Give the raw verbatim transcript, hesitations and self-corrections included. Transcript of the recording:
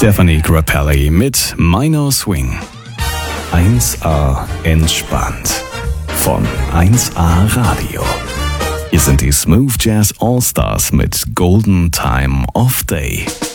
Stephanie Grappelli mit Minor Swing. eins A entspannt. Von eins A Radio. Hier sind die Smooth Jazz All Stars mit Golden Time of Day.